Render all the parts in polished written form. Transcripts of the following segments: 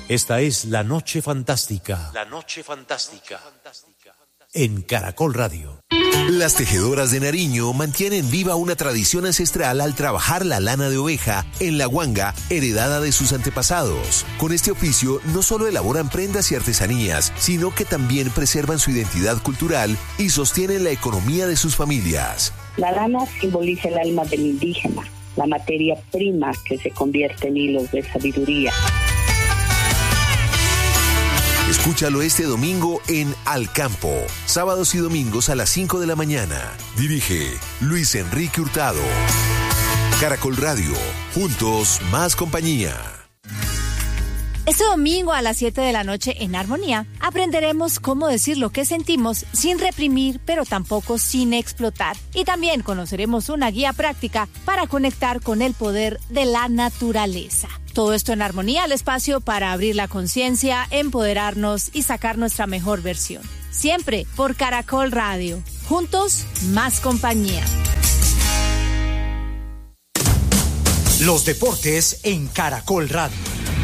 Esta es La Noche Fantástica. La Noche Fantástica. En Caracol Radio. Las tejedoras de Nariño mantienen viva una tradición ancestral al trabajar la lana de oveja en la huanga heredada de sus antepasados. Con este oficio no solo elaboran prendas y artesanías, sino que también preservan su identidad cultural y sostienen la economía de sus familias. La lana simboliza el alma del indígena, la materia prima que se convierte en hilos de sabiduría. Escúchalo este domingo en Al Campo, sábados y domingos a las 5 de la mañana. Dirige Luis Enrique Hurtado. Caracol Radio, juntos más compañía. Este domingo a las 7 de la noche en Armonía aprenderemos cómo decir lo que sentimos sin reprimir, pero tampoco sin explotar. Y también conoceremos una guía práctica para conectar con el poder de la naturaleza. Todo esto en Armonía, el espacio para abrir la conciencia, empoderarnos y sacar nuestra mejor versión. Siempre por Caracol Radio. Juntos, más compañía. Los deportes en Caracol Radio.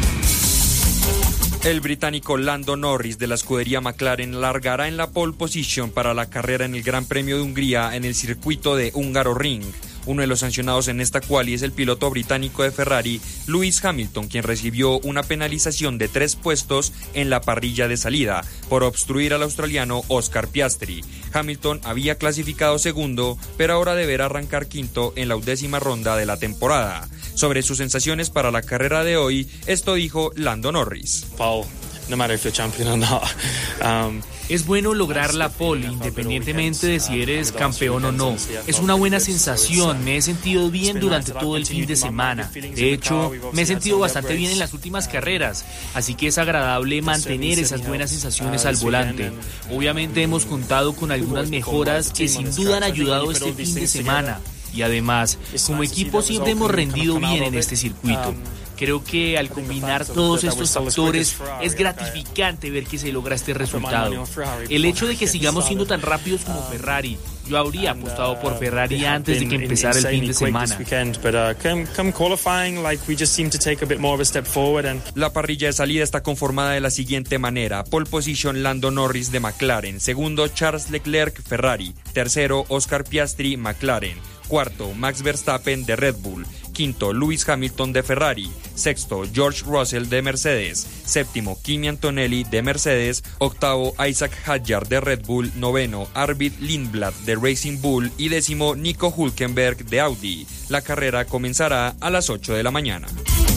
El británico Lando Norris de la escudería McLaren largará en la pole position para la carrera en el Gran Premio de Hungría en el circuito de Hungaroring. Uno de los sancionados en esta quali es el piloto británico de Ferrari, Lewis Hamilton, quien recibió una penalización de 3 puestos en la parrilla de salida por obstruir al australiano Oscar Piastri. Hamilton había clasificado segundo, pero ahora deberá arrancar quinto en la 10ª ronda de la temporada. Sobre sus sensaciones para la carrera de hoy, esto dijo Lando Norris. Paul, no matter if you're champion or not. Es bueno lograr la pole, independientemente de si eres campeón o no. Es una buena sensación, me he sentido bien durante todo el fin de semana. De hecho, me he sentido bastante bien en las últimas carreras, así que es agradable mantener esas buenas sensaciones al volante. Obviamente hemos contado con algunas mejoras que sin duda han ayudado este fin de semana. Y además, como equipo siempre hemos rendido bien en este circuito. Creo que al combinar todos estos factores es gratificante ver que se logra este resultado. El hecho de que sigamos siendo tan rápidos como Ferrari, yo habría apostado por Ferrari antes de que empezara el fin de semana. La parrilla de salida está conformada de la siguiente manera: pole position Lando Norris de McLaren, segundo Charles Leclerc Ferrari, tercero Oscar Piastri McLaren, cuarto Max Verstappen de Red Bull, quinto Lewis Hamilton de Ferrari, sexto George Russell de Mercedes, séptimo Kimi Antonelli de Mercedes, octavo Isaac Hadjar de Red Bull, noveno Arvid Lindblad de Racing Bull y décimo Nico Hülkenberg de Audi. La carrera comenzará a las 8 de la mañana.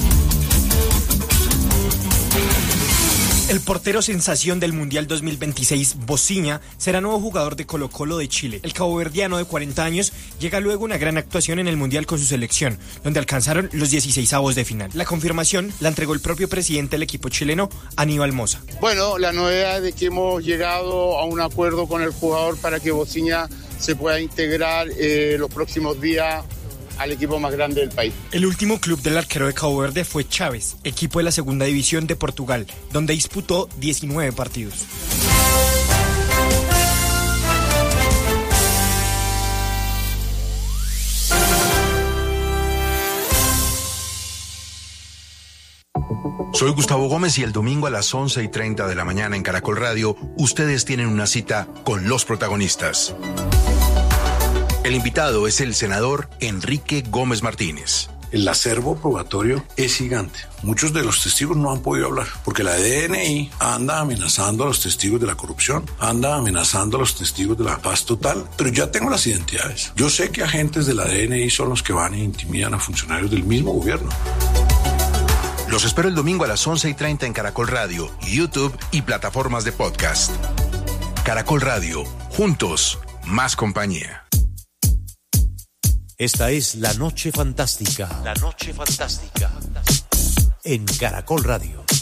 El portero sensación del Mundial 2026, Bociña, será nuevo jugador de Colo-Colo de Chile. El caboverdiano de 40 años llega luego una gran actuación en el Mundial con su selección, donde alcanzaron los 16avos de final. La confirmación la entregó el propio presidente del equipo chileno, Aníbal Mosa. Bueno, la novedad de que hemos llegado a un acuerdo con el jugador para que Bociña se pueda integrar los próximos días al equipo más grande del país. El último club del arquero de Cabo Verde fue Chaves, equipo de la segunda división de Portugal, donde disputó 19 partidos. Soy Gustavo Gómez y el domingo a las 11:30 de la mañana en Caracol Radio, ustedes tienen una cita con los protagonistas. El invitado es el senador Enrique Gómez Martínez. El acervo probatorio es gigante. Muchos de los testigos no han podido hablar porque la DNI anda amenazando a los testigos de la corrupción, anda amenazando a los testigos de la paz total, pero ya tengo las identidades. Yo sé que agentes de la DNI son los que van e intimidan a funcionarios del mismo gobierno. Los espero el domingo a las 11:30 en Caracol Radio, YouTube y plataformas de podcast. Caracol Radio, juntos, más compañía. Esta es La Noche Fantástica. La Noche Fantástica. En Caracol Radio.